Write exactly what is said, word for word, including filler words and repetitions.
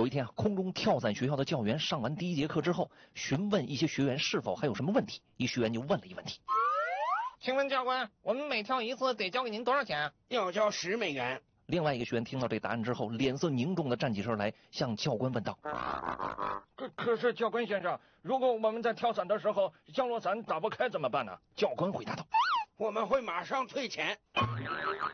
有一天啊，空中跳伞学校的教员上完第一节课之后，询问一些学员是否还有什么问题。一学员就问了一问题： 请问教官，我们每跳一次得交给您多少钱？ 要交十美元。 另外一个学员听到这答案之后，脸色凝重的站起身来，向教官问道： 可可是教官先生，如果我们在跳伞的时候降落伞打不开怎么办呢？ 教官回答道： 我们会马上退钱。